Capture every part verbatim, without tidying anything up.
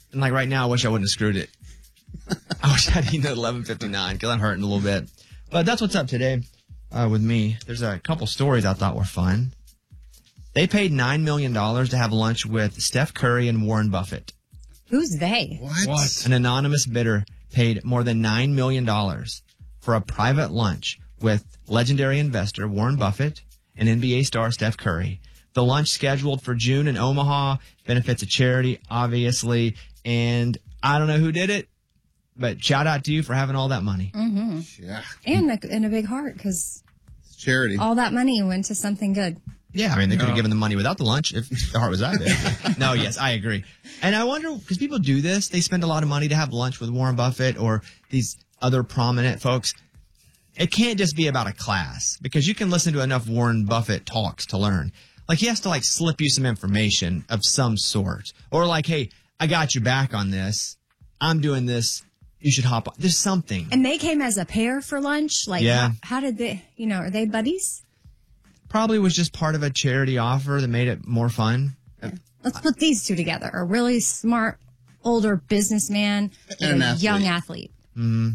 And like right now, I wish I wouldn't have screwed it. I wish I'd eaten at eleven fifty-nine because I'm hurting a little bit. But that's what's up today uh, with me. There's a couple stories I thought were fun. They paid nine million dollars to have lunch with Steph Curry and Warren Buffett. Who's they? What? What? An anonymous bidder paid more than nine million dollars for a private lunch with legendary investor Warren Buffett and N B A star Steph Curry. The lunch scheduled for June in Omaha benefits a charity, obviously. And I don't know who did it, but shout out to you for having all that money. Mm-hmm. Yeah. And a, and a big heart because charity. All that money went to something good. Yeah, I mean, they could have given the money without the lunch if the heart was that big. No, yes, I agree. And I wonder, because people do this, they spend a lot of money to have lunch with Warren Buffett or these other prominent folks. It can't just be about a class, because you can listen to enough Warren Buffett talks to learn. Like, he has to, like, slip you some information of some sort. Or, like, hey, I got your back on this. I'm doing this. You should hop on. There's something. And they came as a pair for lunch? Like, yeah. how, how did they, you know, are they buddies? Probably was just part of a charity offer that made it more fun. Yeah. Let's put these two together. A really smart, older businessman and, and a athlete. young athlete. Mm.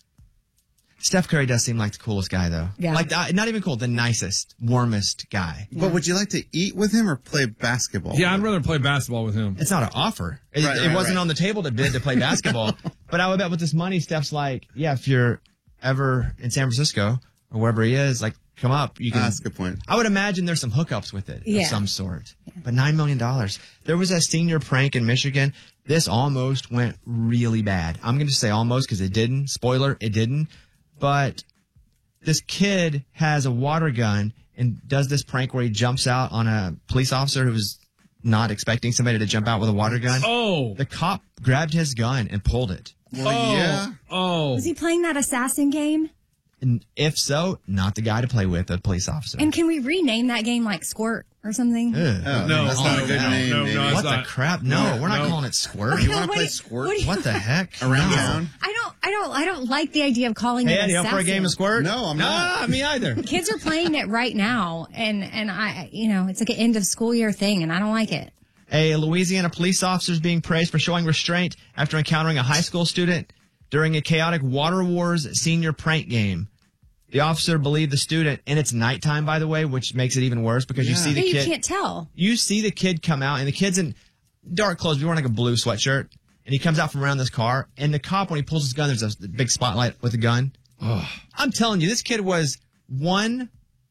Steph Curry does seem like the coolest guy, though. Yeah. Like, uh, not even cool, the nicest, warmest guy. Yeah. But would you like to eat with him or play basketball? Yeah, I'd rather play basketball with him. It's not an offer. It, right, it right, wasn't right. on the table to bid to play basketball. But I would bet with this money, Steph's like, yeah, if you're ever in San Francisco or wherever he is, like, come up. You can. That's a good point. I would imagine there's some hookups with it yeah. of some sort. Yeah. But nine million dollars. There was a senior prank in Michigan. This almost went really bad. I'm going to say almost because it didn't. Spoiler, it didn't. But this kid has a water gun and does this prank where he jumps out on a police officer who was not expecting somebody to jump out with a water gun. Oh. The cop grabbed his gun and pulled it. Well, oh. yeah. Oh. Was he playing that assassin game? And if so, not the guy to play with, a police officer. And can we rename that game like Squirt or something? Ugh. Oh, no, that's oh, not a good no, name. no, maybe. no, What the not. crap? No, No, we're not no. calling it Squirt. You want to What play do you- squirt? what do you- What the heck? Around No. town? I don't, I don't, I don't like the idea of calling Hey, it Andy, up assassin. for a game of Squirt? No, I'm no, not. me either. Kids are playing it right now, and and I, you know, it's like an end of school year thing, and I don't like it. A Louisiana police officer is being praised for showing restraint after encountering a high school student during a chaotic Water Wars senior prank game. The officer believed the student, and it's nighttime, by the way, which makes it even worse because you Yeah. see the Yeah, you kid. can't tell. You see the kid come out, and the kid's in dark clothes. He's wearing like a blue sweatshirt, and he comes out from around this car. And the cop, when he pulls his gun, there's a big spotlight with a gun. Oh. I'm telling you, this kid was one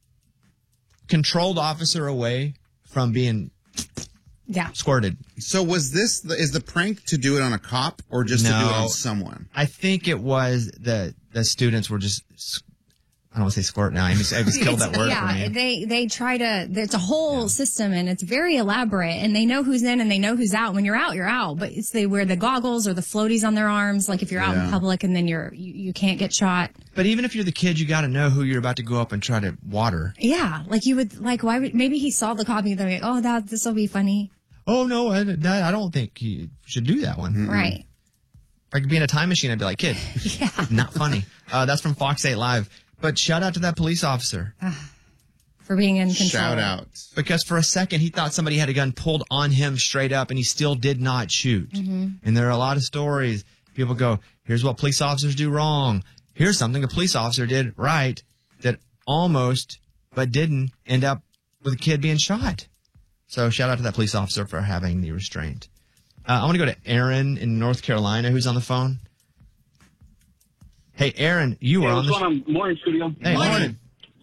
controlled officer away from being Yeah. squirted. So was this, the, is the prank to do it on a cop or just to do it No. on someone? I think it was the the students were just. I don't want to say squirt now. I just, I just killed that word yeah, for me. they they try to. It's a whole yeah. system, and it's very elaborate. And they know who's in, and they know who's out. When you're out, you're out. But it's they wear the goggles or the floaties on their arms, like if you're out yeah. in public, and then you're you, you can't get shot. But even if you're the kid, you got to know who you're about to go up and try to water. Yeah, like you would like. Why would maybe he saw the copy and they're like, oh, that this will be funny. Oh no, I, I don't think you should do that one. Mm-mm. Right. If I could be in a time machine, I'd be like, kid, yeah, not funny. Uh, that's from Fox eight Live. But shout out to that police officer. For being in control. Shout out. Because for a second, he thought somebody had a gun pulled on him straight up, and he still did not shoot. Mm-hmm. And there are a lot of stories. People go, here's what police officers do wrong. Here's something a police officer did right that almost, but didn't, end up with a kid being shot. So shout out to that police officer for having the restraint. Uh, I want to go to Aaron in North Carolina, who's on the phone. Hey, Aaron, you hey, were on what's the going on? Morning, studio. Hey, morning.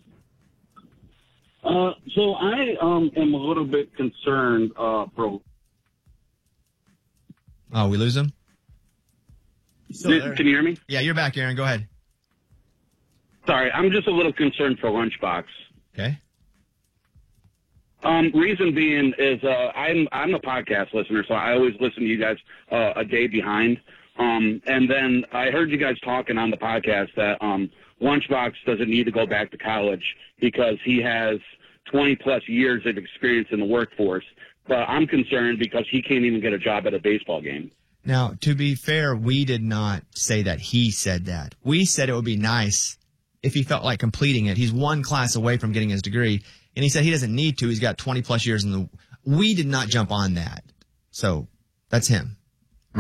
Uh, so I um, am a little bit concerned, uh, bro. Oh, we lose him? Can, can you hear me? Yeah, you're back, Aaron. Go ahead. Sorry, I'm just a little concerned for Lunchbox. Okay. Um, reason being is uh, I'm I'm a podcast listener, so I always listen to you guys uh, a day behind. Um, and then I heard you guys talking on the podcast that um, Lunchbox doesn't need to go back to college because he has twenty plus years of experience in the workforce. But I'm concerned because he can't even get a job at a baseball game. Now, to be fair, we did not say that he said that. We said it would be nice if he felt like completing it. He's one class away from getting his degree, and he said he doesn't need to. He's got twenty plus years in the. We did not jump on that, so that's him.